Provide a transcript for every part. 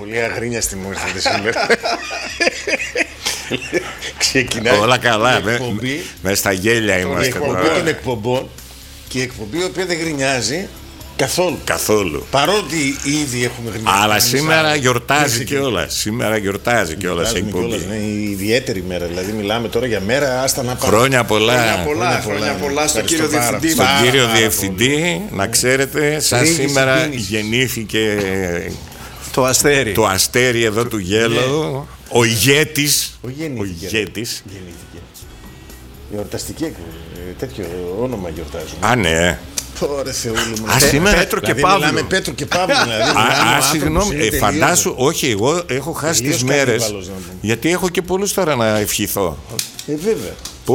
Πολύ αγρίνιαστη μου ήρθατε σήμερα. Ξεκινάει. Όλα καλά, με στα γέλια είμαστε. Η εκπομπή των εκπομπών. Και η εκπομπή η οποία δεν γρινιάζει καθόλου. Παρότι ήδη έχουμε γρινιάσει. Αλλά σήμερα γιορτάζει κιόλας. Σήμερα γιορτάζει κιόλας η εκπομπή. Είναι ιδιαίτερη μέρα. Δηλαδή, μιλάμε τώρα για μέρα. Άστα να πάμε. Χρόνια πολλά. Χρόνια πολλά στον κύριο Διευθυντή. Στον κύριο Διευθυντή, να ξέρετε, σαν σήμερα γεννήθηκε το αστέρι εδώ του Γέλου. Ο ηγέτης. Εορταστική εκπομπή. Τέτοιο όνομα γιορτάζουν. Α, ναι. Ωραία, Θεούλη μου. Πέτρο και Παύλο. Μιλάμε Πέτρο και Παύλο. Συγγνώμη, φαντάσου, όχι, εγώ έχω χάσει τις μέρες. Γιατί έχω και πολλούς τώρα να ευχηθώ. Βέβαια.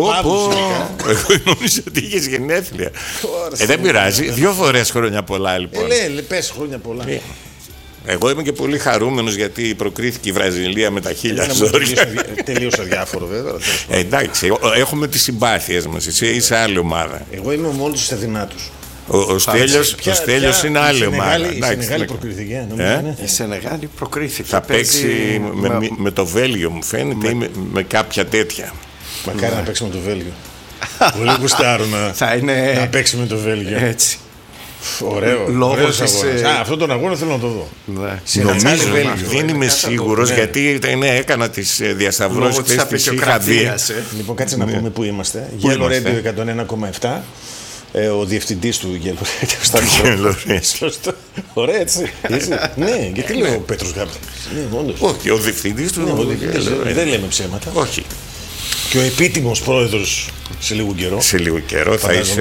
Εγώ νόμιζα ότι είχες γενέθλια. Δεν πειράζει. 2 φορές χρόνια πολλά, λοιπόν. Πες χρόνια πολλά. Εγώ είμαι και πολύ χαρούμενος γιατί προκρίθηκε η Βραζιλία με τα 1000 ζόρια. Τελείως αδιάφορο, βέβαια. Εντάξει, έχουμε τις συμπάθειες μας. Εσύ είσαι άλλη ομάδα. Εγώ είμαι ο μόνος στους αδυνάτους. Ο Στέλιος είναι άλλη ομάδα. Η Σενεγάλη προκρίθηκε. Η Σενεγάλη προκρίθηκε. Θα παίξει με το Βέλγιο, μου φαίνεται, ή με κάποια τέτοια. Μακάρι να παίξει με το Βέλγιο. Πολύ γουστάρω να παίξει με το Βέλγιο. Έτσι. Ωραίο. Αυτό τον αγώνα θέλω να το δω. Νομίζω, δεν είμαι σίγουρος γιατί έκανα τις διασταυρώσεις της είχα δει. Λοιπόν, κάτσε να πούμε που είμαστε. Γέλο Radio 101,7. Ο διευθυντής του Γέλο Radio. Ωραία, έτσι. Ναι, γιατί λέω ο Πέτρος Γάπτης. Όχι, ο διευθυντής του. Δεν λέμε ψέματα. Όχι. Και ο επίτιμος πρόεδρος σε λίγο καιρό. Σε λίγο καιρό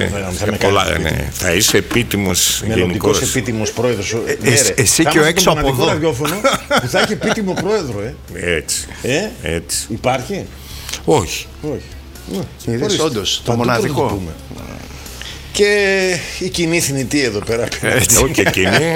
θα είσαι επίτιμος γενικός. Μελλοντικός επίτιμος πρόεδρος. Εσύ και ο έξω από εδώ. Ραδιόφωνο που θα έχει επίτιμο πρόεδρο. Έτσι. Υπάρχει. Όχι. Είδες όντως το μοναδικό. Και η κοινή θνητή εδώ πέρα. Όχι εκείνη.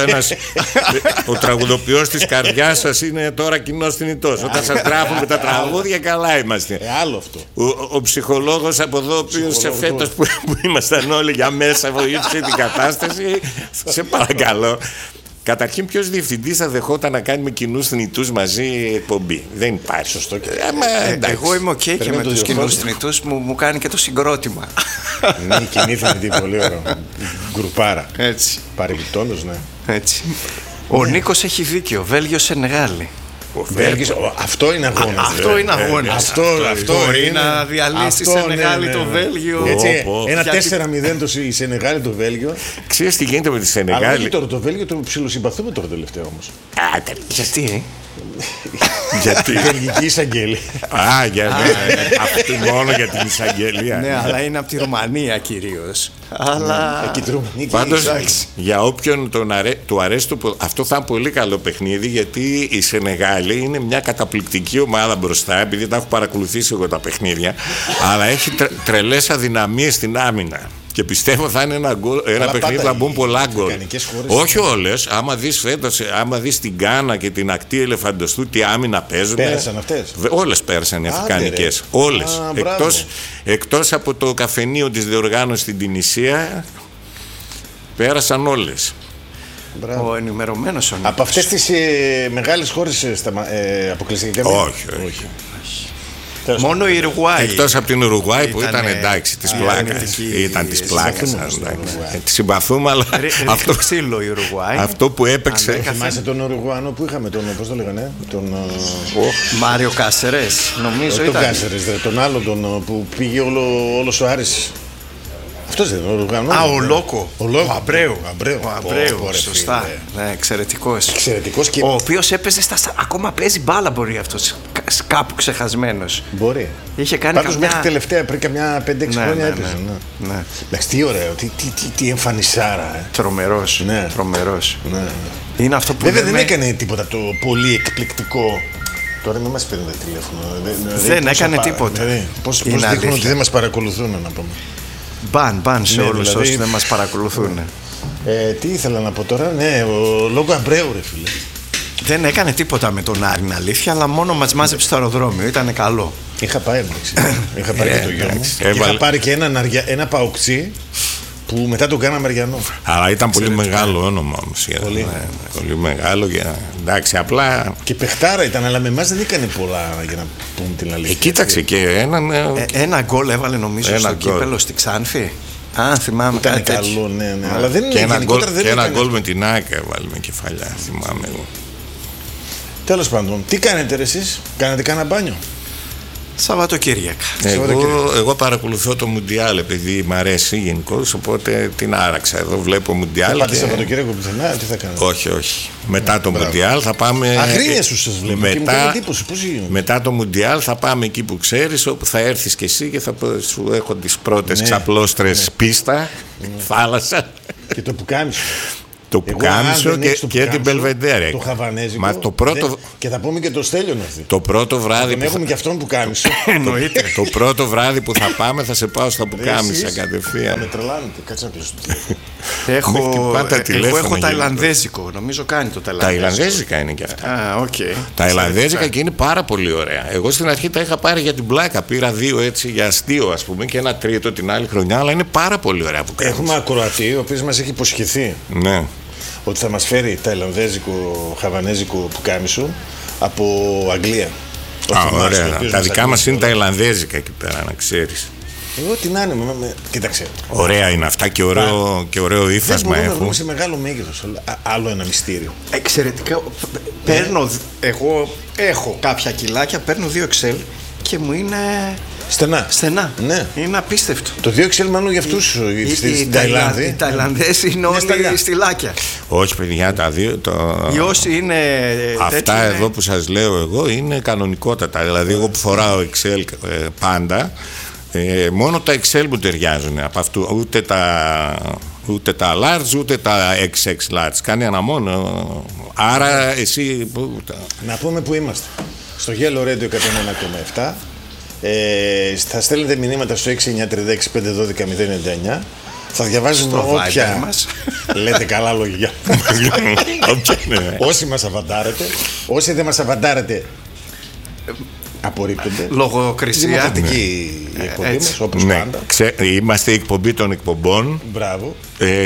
Ο τραγουδοποιός της καρδιάς σας είναι τώρα κοινός θνητός. Όταν σας γράφουμε τα τραγούδια, καλά είμαστε. Άλλο αυτό. Ο ψυχολόγος από εδώ, ο οποίος σε φέτος που ήμασταν όλοι για μέσα, βοήθησε την κατάσταση. Σε παρακαλώ. Καταρχήν, ποιος διευθυντής θα δεχόταν να κάνει με κοινούς θνητούς μαζί εκπομπή? Δεν υπάρχει. Σωστό. Εγώ είμαι και με τους κοινούς θνητούς μου κάνει και το συγκρότημα. Ναι, η κοινή θνητή, πολύ ωραίο. Γκρουπάρα. Έτσι. Παρεμπιπτόντως, ναι. Έτσι. Ο Νίκος έχει δίκιο. Βέλγιο Σενεγάλη. Αυτό είναι αγώνας. Αυτό είναι αγώνας. Αυτό μπορεί να διαλύσει η Σενεγάλη το Βέλγιο. Ένα 4-0 η Σενεγάλη το Βέλγιο. Ξέρεις τι γίνεται με τη Σενεγάλη? Αλλά τώρα το Βέλγιο το ψιλοσυμπαθούμε τώρα τελευταία όμως. Γιατί? Γιατί η Βελγική εισαγγελία. Αυτή μόνο για την εισαγγελία. Ναι, αλλά είναι από τη Ρουμανία κυρίως. Αλλά πάντως για όποιον του αρέσει αυτό θα είναι πολύ καλό παιχνίδι, γιατί η Σενεγάλη είναι μια καταπληκτική ομάδα μπροστά, επειδή τα έχω παρακολουθήσει εγώ τα παιχνίδια, αλλά έχει τρελές αδυναμίες στην άμυνα. Και πιστεύω θα είναι ένα παιχνίδι που θα μπουν πολλά γκολ. Όχι όλες. Άμα δεις φέτος, άμα δεις την Γκάνα και την ακτή Ελεφαντοστού, τι άμυνα παίζουν. Πέρασαν αυτές. Όλες πέρασαν οι αφρικανικές. Όλες. Εκτός από το καφενείο της διοργάνωσης στην Τινησία, πέρασαν όλες. Ο ενημερωμένος ο Νίκος. Από αυτές τις μεγάλες χώρες αποκλειστικά? Όχι. Μόνο η Ουρουγουάη. Εκτός από την Ουρουγουάη που ήταν εντάξει της πλάκας. Ήταν της πλάκας. Τη συμπαθούμε, αλλά αυτό που έπαιξε. Θυμάσαι τον Ουρουγουάνο που είχαμε, πώς το λέγανε? Μάριο Κάσερες, νομίζω ήταν. Τον Κάσερες, τον άλλο που πήγε όλος ο Άρης. Αυτός δεν είναι ο Ουρουγουάνο? Ο Λόκο. Ο Αμπρέου. Σωστά. Εξαιρετικός. Και... Ο οποίος έπαιζε ακόμα παίζει μπάλα, μπορεί αυτός. Κάπου ξεχασμένος. Μπορεί. Είχε κάνει πάντως μέχρι τελευταία, πριν καμιά 5-6 χρόνια έπαιζε. Ναι. Εντάξει, τι ωραίο, τι εμφανισάρα. Τρομερός. Ναι. Είναι αυτό που βέβαια δεν έκανε τίποτα το πολύ εκπληκτικό. Τώρα μην μας παίρνετε τηλέφωνο. Δεν έκανε τίποτα. Πώς δείχνουν ότι δεν μας παρακολουθούν, να πούμε. Μπαν σε όλους όσοι δεν μας παρακολουθούν. Τι ήθελα να πω τώρα? Ναι, ο λόγο Αμπρέου, ρε φίλε. Δεν έκανε τίποτα με τον Άρη, είναι αλήθεια, αλλά μόνο μας μάζεψε στο αεροδρόμιο. Ήταν καλό. Είχα πάει, είχα πάρει και το γιο μου. Είχα πάρει και ένα παουξί Που μετά τον κάναμε Αριανό. Αλλά ήταν πολύ μεγάλο όνομα όμως. Πολύ μεγάλο. Εντάξει, απλά. Και παιχτάρα ήταν, αλλά με εμάς δεν έκανε πολλά για να πούμε την αλήθεια. Κοίταξε και ένα γκολ έβαλε νομίζω στο κύπελο στη Ξάνθη. Θυμάμαι. Ήταν καλό, ναι. Αλλά δεν και είναι ένα γκολ με την ΑΕΚ έβαλε με κεφαλιά, θυμάμαι εγώ. Τέλος πάντων, τι κάνετε ρε εσείς, κάνετε κάνα μπάνιο? Σαββατοκύριακα. Εγώ παρακολουθώ το Μουντιάλ επειδή μ' αρέσει γενικώς, οπότε την άραξα. Εδώ βλέπω Μουντιάλ. Θα πάτε Σαββατοκύριακο πουθενά, τι θα κάνετε? Όχι. Μετά το Μουντιάλ θα πάμε. Αγρίνια σου σας βλέπω. Μετά το Μουντιάλ θα πάμε εκεί που ξέρεις, όπου θα έρθεις κι εσύ και θα σου έχω τις πρώτες ξαπλώστρες πίστα, θάλασσα. Και το πουκάμισο. Το πουκάμισο και την Μπελβεντέρε. Το χαβανέζικο. Και θα πούμε και το Στέλιο να έρθει. Το πρώτο βράδυ. Τον έχουμε και αυτόν πουκάμισο. Εννοείται. Το πρώτο βράδυ που θα πάμε θα σε πάω στα πουκάμισα κατευθείαν. Με τρελάνετε, κάτσε να κλείσω το τηλέφωνο. Εγώ έχω ταϊλανδέζικο. Νομίζω κάνει το ταϊλανδέζικο. Ταϊλανδέζικα είναι και αυτά. Τα ταϊλανδέζικα και είναι πάρα πολύ ωραία. Εγώ στην αρχή τα είχα πάρει για την πλάκα. Πήρα 2 έτσι για αστείο, ας πούμε, και ένα τρίτο την άλλη χρονιά. Αλλά είναι πάρα πολύ ωραία που κάνεις. Έχουμε ακροατή, ο οποίος μας έχει υποσχεθεί. Ναι. Ότι θα μας φέρει ταϊλανδέζικο, χαβανέζικο πουκάμισο από Αγγλία. Ωραία. Τα δικά μας είναι ταϊλανδέζικα εκεί πέρα, να ξέρεις. Εγώ τι να είναι, κοίταξε. Ωραία είναι αυτά και ωραίο ύφασμα έχουν. Έχουμε σε μεγάλο μέγεθος, άλλο ένα μυστήριο. Εξαιρετικά. Εγώ έχω κάποια κιλάκια, παίρνω 2 XL και μου είναι στενά. Ναι. Είναι απίστευτο. Το 2XL μάλλον για αυτούς στην Ταϊλάνδη. Οι Ταϊλανδές είναι όλοι στυλάκια. Όχι παιδιά, τα δύο. Οι όσοι είναι. Αυτά εδώ που σας λέω εγώ είναι κανονικότατα. Δηλαδή εγώ που φοράω XL πάντα, μόνο τα XL μου ταιριάζουν. Από αυτού ούτε τα large ούτε τα XX large. Κάνει ένα μόνο. Άρα εσύ. Να πούμε που είμαστε. Στο Yellow Radio 101,7. Θα στέλνετε μηνύματα στο 6936-512-099. Θα διαβάζουμε όποια μας. Λέτε καλά λόγια. Όσοι μας αβαντάρετε. Όσοι δεν μας αβαντάρετε, απορρίπτονται. Λογοκρισία. Δημοκρατική η εκπομπή μας, όπως πάντα. Είμαστε η εκπομπή των εκπομπών. Μπράβο.